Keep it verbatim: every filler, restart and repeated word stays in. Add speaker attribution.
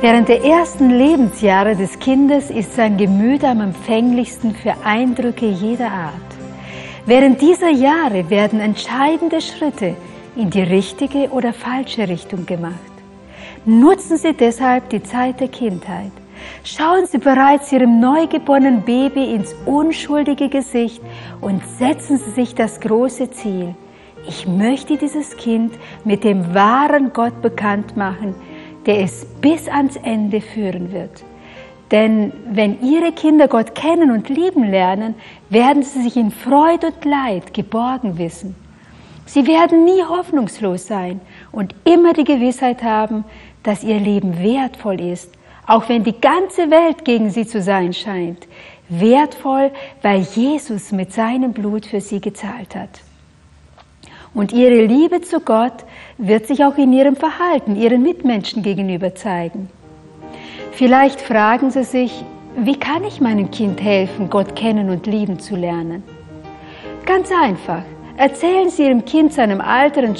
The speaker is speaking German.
Speaker 1: Während der ersten Lebensjahre des Kindes ist sein Gemüt am empfänglichsten für Eindrücke jeder Art. Während dieser Jahre werden entscheidende Schritte in die richtige oder falsche Richtung gemacht. Nutzen Sie deshalb die Zeit der Kindheit. Schauen Sie bereits Ihrem neugeborenen Baby ins unschuldige Gesicht und setzen Sie sich das große Ziel: Ich möchte dieses Kind mit dem wahren Gott bekannt machen, der es bis ans Ende führen wird. Denn wenn Ihre Kinder Gott kennen und lieben lernen, werden sie sich in Freude und Leid geborgen wissen. Sie werden nie hoffnungslos sein und immer die Gewissheit haben, dass ihr Leben wertvoll ist, auch wenn die ganze Welt gegen sie zu sein scheint. Wertvoll, weil Jesus mit seinem Blut für sie gezahlt hat. Und ihre Liebe zu Gott wird sich auch in ihrem Verhalten ihren Mitmenschen gegenüber zeigen. Vielleicht fragen Sie sich, wie kann ich meinem Kind helfen, Gott kennen und lieben zu lernen? Ganz einfach. Erzählen Sie Ihrem Kind seinem Alter